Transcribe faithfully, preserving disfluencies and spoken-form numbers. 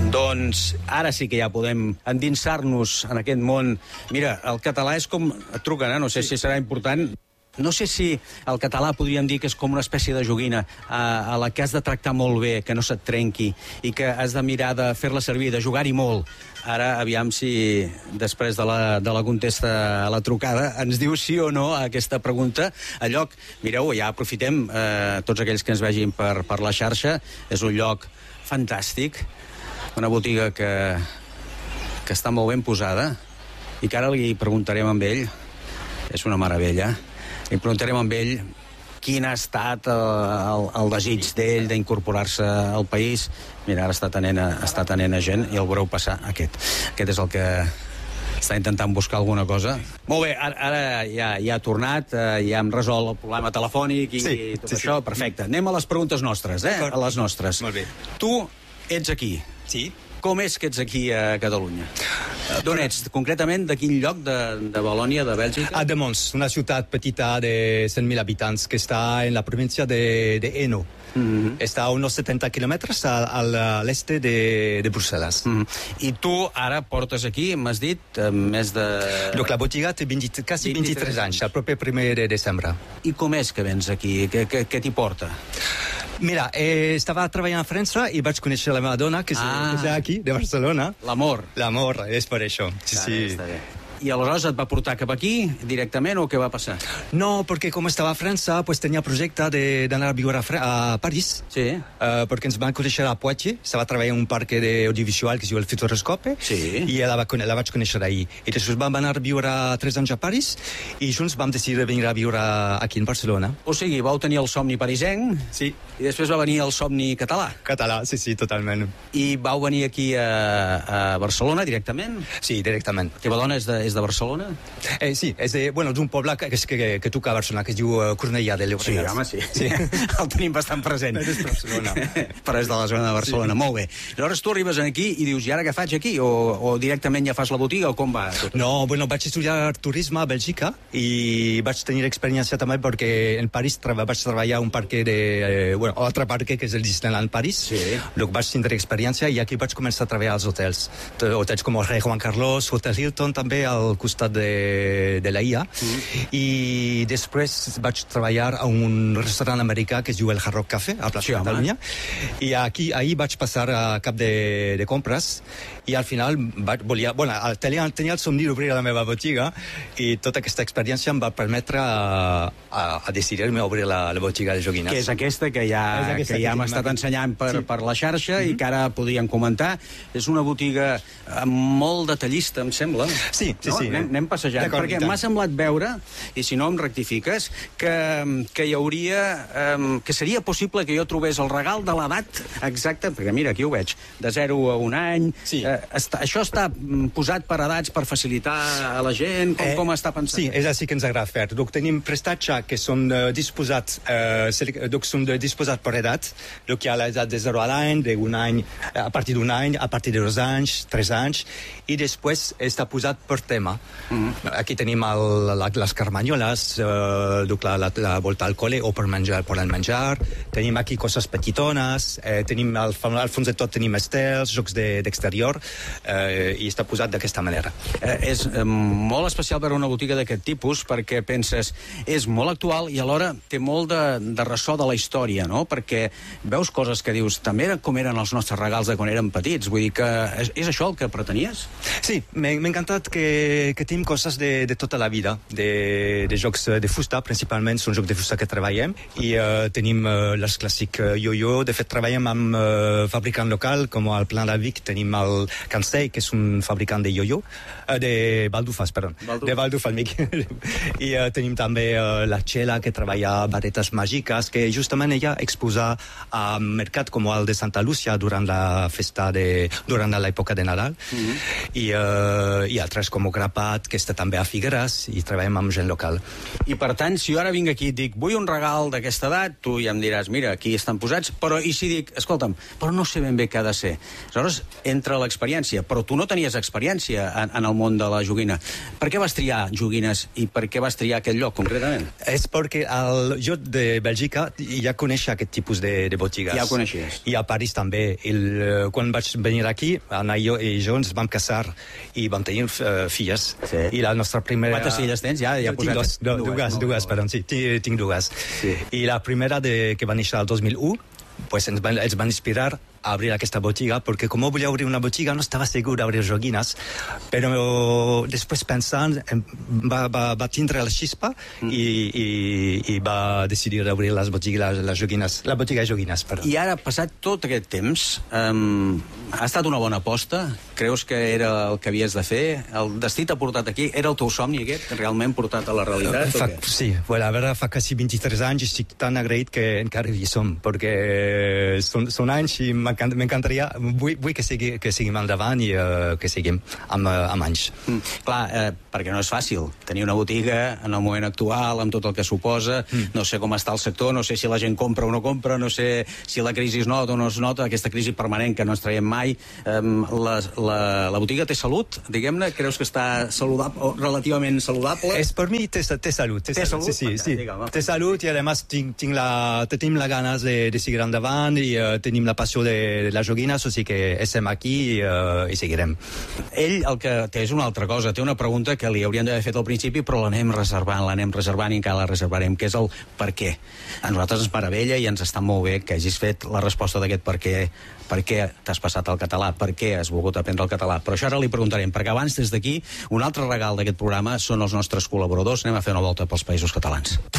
Doncs ara sí que ja podem endinsar-nos en aquest món. Mira, el català és com... Et truquen, eh? No sé si serà important. No sé si el català podríem dir que és com una espècie de joguina a, a la que has de tractar molt bé, que no se't trenqui, i que has de mirar de fer-la servir, de jugar-hi molt. Ara, aviam si després de la, de la contesta a la trucada ens diu sí o no a aquesta pregunta. A lloc, mireu, ja aprofitem eh, tots aquells que ens vegin per, per la xarxa. És un lloc fantàstic, una botiga que, que està molt ben posada i que ara li preguntarem amb ell. És una meravella. Li preguntarem amb ell quin ha estat el, el, el desig d'ell d'incorporar-se al país. Mira, ara està atenent, a, està atenent a gent i el veureu passar aquest. Aquest és el que està intentant buscar alguna cosa. Molt bé, ara, ara ja, ja ha tornat, ja hem resolt el problema telefònic i, sí, i tot sí, això. Sí. Perfecte. Anem a les preguntes nostres, eh? A les nostres. Molt bé. Tu ets aquí. Sí. Com és que ets aquí a Catalunya? D'on ets? Concretament, de quin lloc? De, de Valònia, de Bèlgica? A De Mons, una ciutat petita de cent mil habitants que està en la província de, de Hainaut. Mm-hmm. Està a uns setenta quilòmetres a, a l'est de, de Brussel·les. Mm-hmm. I tu ara portes aquí, m'has dit, més de... Donc la botiga té vint, quasi vint-i-tres anys, el proper primer de desembre. I com és que vens aquí? Què, què, què t'hi porta? Mira, eh, estava treballant a França i vaig conèixer la meva dona, que és, ah, que és aquí, de Barcelona. L'amor. L'amor, és per això. Sí, clar, sí. Està bé. I aleshores et va portar cap aquí, directament, o què va passar? No, perquè com estava a França, pues tenia projecte d'anar a viure a, Fra a París. Sí. Uh, perquè ens van conèixer a Poitiers, estava treballant en un parc audiovisual que es diu el Futuroscope, sí. I la, va, la vaig conèixer ahir. I després vam anar a viure tres anys a París i junts vam decidir venir a viure aquí en Barcelona. O sigui, vau tenir el somni parisenc, sí. I després va venir el somni català. Català, sí, sí, totalment. I vau venir aquí a, a Barcelona directament? Sí, directament. La teva dona és de, és de Barcelona? Eh, sí, és de, bueno, d'un poble que, que, que, que toca a Barcelona, que es diu uh, Cornellà de Llobregat. Sí, home, sí. sí. El tenim bastant present. És de Barcelona. Però és de la zona de Barcelona, sí. Molt bé. Aleshores tu arribes aquí i dius, i ara què faig aquí? O, o directament ja fas la botiga, o com va? No, bueno, vaig estudiar turisme a Bèlgica i vaig tenir experiència també perquè en París tra vaig treballar un parc de... Eh, bueno, altre parc que és el Disneyland París. Sí. Donc vaig tindre experiència i aquí vaig començar a treballar als hotels. Hotels com el Rei Juan Carlos, Hotel Hilton també al costat de, de la I A. Mm. I després vaig treballar a un restaurant americà que es diu el Hard Rock Café, a Plaça sí, Catalunya. I aquí, ahir vaig passar a cap de, de compres i al final vaig, volia... Bueno, tenia, tenia el somni d'obrir la meva botiga i tota aquesta experiència em va permetre a, a, a decidir-me a obrir la, la botiga de joguines. Que és aquesta que ja, és aquesta que ja hem estat ensenyant per, sí. per la xarxa mm-hmm. i que ara podríem comentar. És una botiga molt detallista, em sembla. Sí, sí, no? sí. Anem, anem passejant, perquè m'ha semblat veure, i si no em rectifiques, que, que hi hauria... Um, que seria possible que jo trobés el regal de l'edat exacta, perquè mira, aquí ho veig, de zero a un any. Sí. Uh, està, això està posat per edats per facilitar a la gent? Com, eh, com està pensat? Sí, és així que ens agrada fer. Donc, tenim prestatges que són uh, disposats, uh, donc, són disposats per edat. Donc, hi ha l'edat de zero a l'any, d'un any, a partir d'un any, a partir de dos anys, tres anys, i després està posat per tema. Mm-hmm. Aquí tenim el, la, les carmanyoles, uh, donc la, la, la volta al col·le o per menjar, per al menjar. Tenim aquí coses petitones, eh, tenim al, al fons de tot tenim estels, jocs d'exterior, de, eh, i està posat d'aquesta manera. Eh, és eh, molt especial per una botiga d'aquest tipus perquè penses, és molt actual i alhora té molt de, de ressò de la història, no? Perquè veus coses que dius, també era com eren els nostres regals de quan érem petits, vull dir que és, és això el que pretenies? Sí, m'ha encantat que, que tenim coses de, de tota la vida, de, de jocs de fusta, principalment són jocs de fusta que treballem, i uh, tenim uh, les clàssics uh, yo-yo, de fet treballem amb uh, fabricant local, com al Pla de Vic tenim el Cansei, que és un fabricant de yo-yo, uh, de baldufes, perdó, Balduf. de balduf al Mic. I uh, tenim també uh, la Txela, que treballa varetes màgiques, que justament ella exposa a mercat com el de Santa Lúcia durant la festa de... durant l'època de Nadal. Mm-hmm. I, uh, i altres com Jaume Grapat, que està també a Figueres, i treballem amb gent local. I per tant, si jo ara vinc aquí i et dic vull un regal d'aquesta edat, tu ja em diràs, mira, aquí estan posats, però i si dic, escolta'm, però no sé ben bé què ha de ser. Aleshores, entra l'experiència, però tu no tenies experiència en, en el món de la joguina. Per què vas triar joguines i per què vas triar aquest lloc, concretament? És perquè el, jo de Bèlgica ja coneixia aquest tipus de, de botigues. Ja ho coneixies. I a París també. El, quan vaig venir aquí, Anna i jo, i jo ens vam casar i vam tenir uh, filles. Sí. I la nostra primera... Quantes filles tens? Ja, ja tinc dos, dues, dues, dues, perdó, sí, tinc dues. Sí. I la primera de, que va néixer el dos mil u, pues ens van, ens van inspirar a obrir aquesta botiga, perquè com volia obrir una botiga no estava segur d'obrir joguines, però després pensant va, va, va tindre la xispa mm. i, i, i va decidir d'obrir les botigues, les, les joguines, la botiga de joguines. Perdó. I ara, passat tot aquest temps, um, ha estat una bona aposta? Creus que era el que havies de fer? El destí t'ha portat aquí? Era el teu somni aquest, realment portat a la realitat? Fa, sí, bueno, a veure, fa quasi vint-i-tres anys i estic tan agraït que encara hi som, perquè són, són anys i m'encantaria, vull, vull que, sigui, que seguim endavant i uh, que seguim amb, uh, amb anys. Mm, clar, eh, perquè no és fàcil tenir una botiga en el moment actual, amb tot el que suposa, mm. no sé com està el sector, no sé si la gent compra o no compra, no sé si la crisi es nota o no es nota, aquesta crisi permanent que no ens traiem mai. Eh, la, la, la botiga té salut, diguem-ne? Creus que està saludable, o relativament saludable? És per mi té, té salut. Té, té salut, salut? Sí, sí, sí. Digue'm, té salut i, a més, tinc, tinc la, tenim la ganes de, de seguir endavant i uh, tenim la passió de, de les joguines, o sigui que estem aquí i, uh, i seguirem. Ell el que té és una altra cosa, té una pregunta que li haurien d'haver fet al principi, però l'anem reservant, l'anem reservant i encara la reservarem, que és el per què. A nosaltres ens meravella i ens està molt bé que hagis fet la resposta d'aquest per què, per què t'has passat al català, per què has volgut aprendre el català. Però això ara li preguntarem, perquè abans, des d'aquí, un altre regal d'aquest programa són els nostres col·laboradors. Anem a fer una volta pels Països Catalans.